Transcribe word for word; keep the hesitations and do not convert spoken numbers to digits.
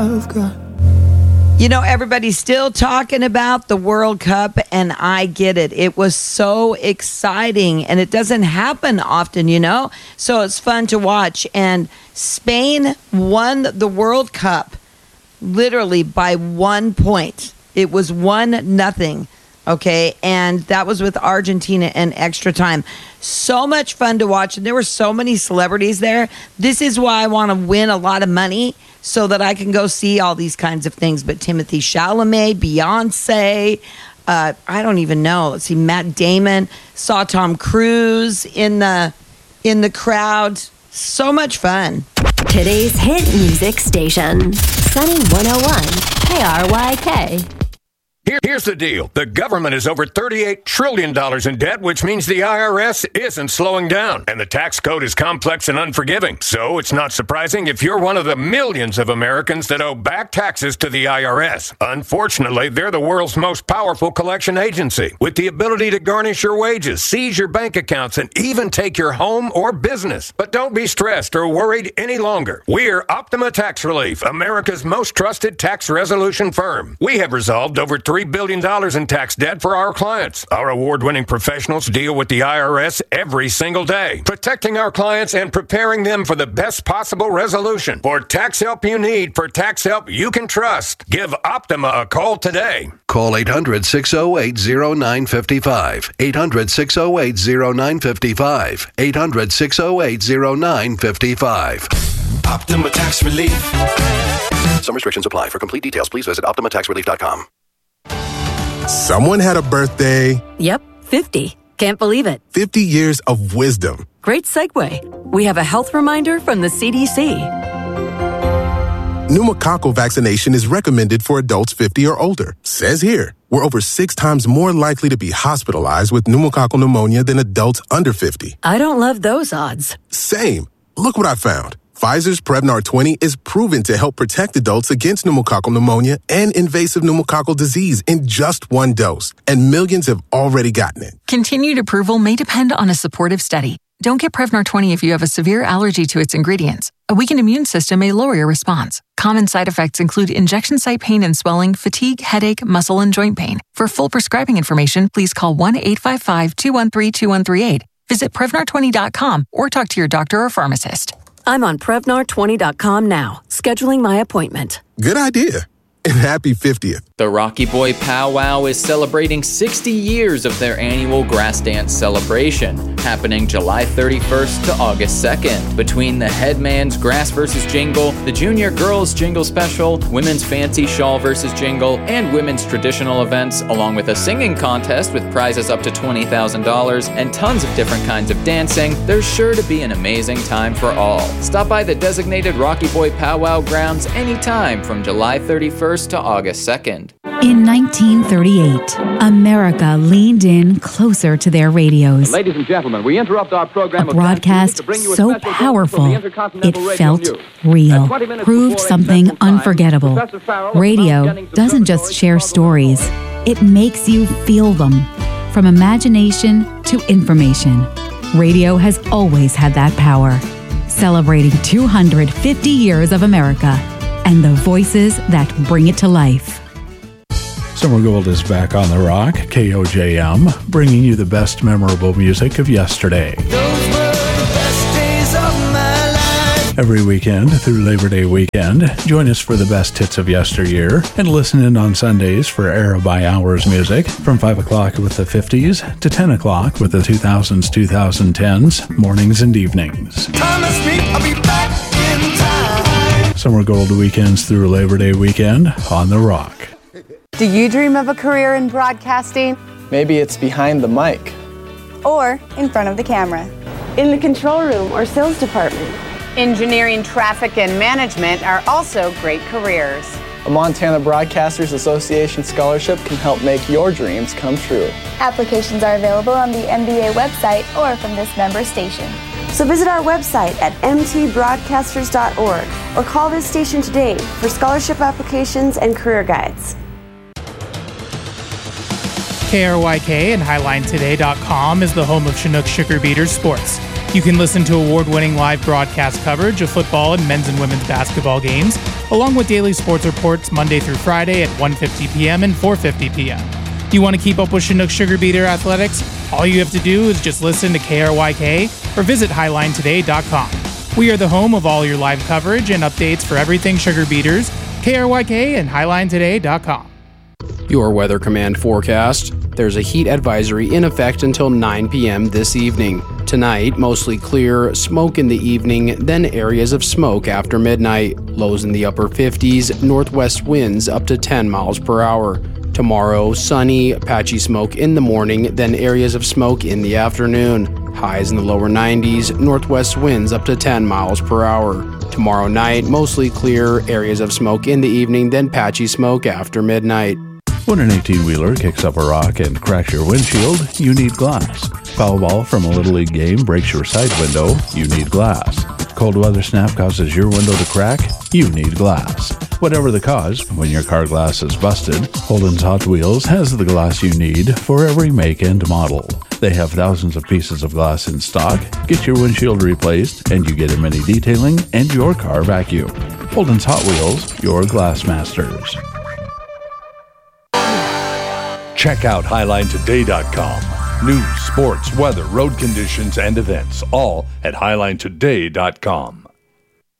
You know, everybody's still talking about the World Cup, and I get it. It was so exciting, and it doesn't happen often, you know? So it's fun to watch. And Spain won the World Cup literally by one point. It was one nothing. Okay, and that was with Argentina in extra time. So much fun to watch, and there were so many celebrities there. This is why I want to win a lot of money so that I can go see all these kinds of things. But Timothée Chalamet, Beyonce, uh, I don't even know. Let's see, Matt Damon, saw Tom Cruise in the in the crowd. So much fun. Today's hit music station, Sunny one oh one, K R Y K. Here, here's the deal. The government is over thirty-eight trillion dollars in debt, which means the I R S isn't slowing down. And the tax code is complex and unforgiving. So it's not surprising if you're one of the millions of Americans that owe back taxes to the I R S. Unfortunately, they're the world's most powerful collection agency, with the ability to garnish your wages, seize your bank accounts, and even take your home or business. But don't be stressed or worried any longer. We're Optima Tax Relief, America's most trusted tax resolution firm. We have resolved over three billion dollars in tax debt for our clients. Our award-winning professionals deal with the I R S every single day, protecting our clients and preparing them for the best possible resolution. For tax help you need, for tax help you can trust, give Optima a call today. Call eight hundred, six oh eight, oh nine five five. eight hundred, six oh eight, oh nine five five. eight hundred, six oh eight, oh nine five five. Optima Tax Relief. Some restrictions apply. For complete details, please visit optima tax relief dot com. Someone had a birthday. Yep, fifty. Can't believe it. fifty years of wisdom. Great segue. We have a health reminder from the C D C. Pneumococcal vaccination is recommended for adults fifty or older. Says here, we're over six times more likely to be hospitalized with pneumococcal pneumonia than adults under fifty. I don't love those odds. Same. Look what I found. Pfizer's Prevnar twenty is proven to help protect adults against pneumococcal pneumonia and invasive pneumococcal disease in just one dose, and millions have already gotten it. Continued approval may depend on a supportive study. Don't get Prevnar twenty if you have a severe allergy to its ingredients. A weakened immune system may lower your response. Common side effects include injection site pain and swelling, fatigue, headache, muscle, and joint pain. For full prescribing information, please call one eight five five, two one three, two one three eight. Visit Prevnar twenty dot com or talk to your doctor or pharmacist. I'm on Prevnar twenty dot com now, scheduling my appointment. Good idea. And happy fiftieth. The Rocky Boy Powwow is celebrating sixty years of their annual grass dance celebration, happening July thirty-first to August second. Between the Headman's Grass versus Jingle, the Junior Girls Jingle Special, Women's Fancy Shawl versus Jingle, and Women's Traditional events, along with a singing contest with prizes up to twenty thousand dollars and tons of different kinds of dancing, there's sure to be an amazing time for all. Stop by the designated Rocky Boy Powwow grounds anytime from July thirty-first to August second. In nineteen thirty-eight, America leaned in closer to their radios. Ladies and gentlemen, we interrupt our program. A broadcast so powerful, it felt real, proved something unforgettable. Radio doesn't just share stories, it makes you feel them. From imagination to information, radio has always had that power. Celebrating two hundred fifty years of America and the voices that bring it to life. Summer Gold is back on the Rock, K O J M, bringing you the best memorable music of yesterday. Those were the best days of my life. Every weekend through Labor Day weekend, join us for the best hits of yesteryear and listen in on Sundays for Era by Hours music from five o'clock with the fifties to ten o'clock with the two thousands, twenty tens, mornings and evenings. Promise me I'll be back in time. Summer Gold weekends through Labor Day weekend on the Rock. Do you dream of a career in broadcasting? Maybe it's behind the mic. Or in front of the camera. In the control room or sales department. Engineering, traffic, and management are also great careers. A Montana Broadcasters Association scholarship can help make your dreams come true. Applications are available on the M B A website or from this member station. So visit our website at m t broadcasters dot org or call this station today for scholarship applications and career guides. K R Y K and Highline Today dot com is the home of Chinook Sugar Beaters Sports. You can listen to award-winning live broadcast coverage of football and men's and women's basketball games, along with daily sports reports Monday through Friday at one fifty p.m. and four fifty p.m. Do you want to keep up with Chinook Sugar Beater athletics? All you have to do is just listen to K R Y K or visit highline today dot com. We are the home of all your live coverage and updates for everything Sugar Beaters, K R Y K and highline today dot com. Your Weather Command forecast. There's a heat advisory in effect until nine p.m. this evening. Tonight, mostly clear, smoke in the evening, then areas of smoke after midnight. Lows in the upper fifties, northwest winds up to ten miles per hour. Tomorrow, sunny, patchy smoke in the morning, then areas of smoke in the afternoon. Highs in the lower nineties, northwest winds up to ten miles per hour. Tomorrow night, mostly clear, areas of smoke in the evening, then patchy smoke after midnight. When an eighteen-wheeler kicks up a rock and cracks your windshield, you need glass. Foul ball from a Little League game breaks your side window, you need glass. Cold weather snap causes your window to crack, you need glass. Whatever the cause, when your car glass is busted, Holden's Hot Wheels has the glass you need for every make and model. They have thousands of pieces of glass in stock. Get your windshield replaced, and you get a mini detailing and your car vacuum. Holden's Hot Wheels, your glass masters. Check out highline today dot com. News, sports, weather, road conditions, and events, all at highline today dot com.